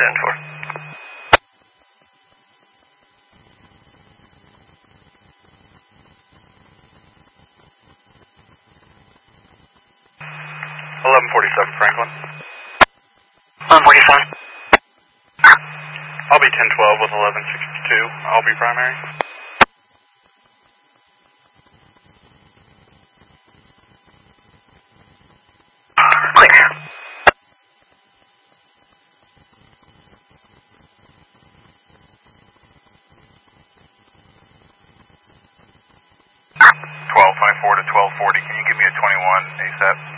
stand for? Franklin. 147. I'll be 1012 with 1162. I'll be primary. Clear. 1224 to 1240. Can you give me a 21 ASAP?